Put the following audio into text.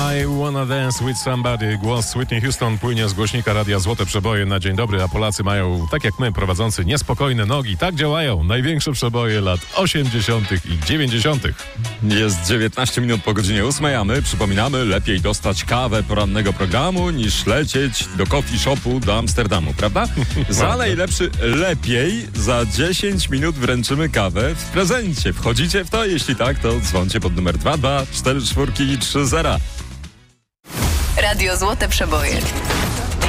I wanna dance with somebody. Głos Whitney Houston płynie z głośnika radia Złote Przeboje na dzień dobry, a Polacy mają, tak jak my, prowadzący niespokojne nogi. Tak działają największe przeboje lat 80. i 90. Jest 19 minut po godzinie 8, a my przypominamy, lepiej dostać kawę porannego programu niż lecieć do coffee shopu do Amsterdamu, prawda? Za najlepszy lepiej za 10 minut wręczymy kawę w prezencie. Wchodzicie w to? Jeśli tak, to dzwoncie pod numer 22 44 30. Radio Złote Przeboje.